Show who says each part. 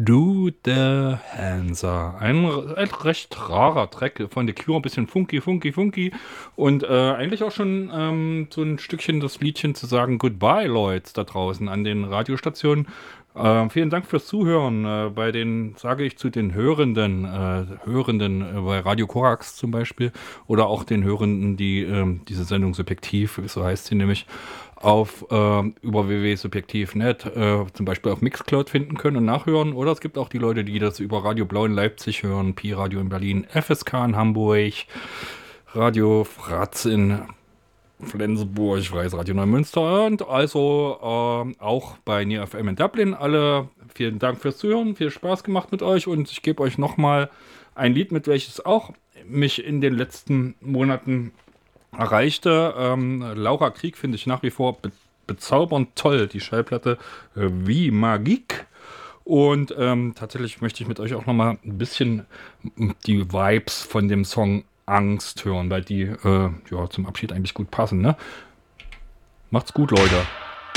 Speaker 1: Do the Hanser. Ein recht rarer Track von The Cure, ein bisschen funky, funky, funky. Und eigentlich auch schon so ein Stückchen das Liedchen zu sagen, Goodbye, Leute, da draußen an den Radiostationen. Vielen Dank fürs Zuhören. Bei den, sage ich zu den Hörenden bei Radio Korax zum Beispiel oder auch den Hörenden, die diese Sendung Subjektiv, so heißt sie nämlich, auf über www.subjektiv.net zum Beispiel auf Mixcloud finden können und nachhören. Oder es gibt auch die Leute, die das über Radio Blau in Leipzig hören, Pi-Radio in Berlin, FSK in Hamburg, Radio Fratz in Flensburg, Freies Radio Neumünster und also auch bei Near FM in Dublin. Alle vielen Dank fürs Zuhören, viel Spaß gemacht mit euch und ich gebe euch nochmal ein Lied mit, welches auch mich in den letzten Monaten erreichte. Laura Krieg finde ich nach wie vor bezaubernd toll, die Schallplatte wie Magik. Und tatsächlich möchte ich mit euch auch nochmal ein bisschen die Vibes von dem Song Angst hören, weil die ja zum Abschied eigentlich gut passen. Ne? Macht's gut, Leute.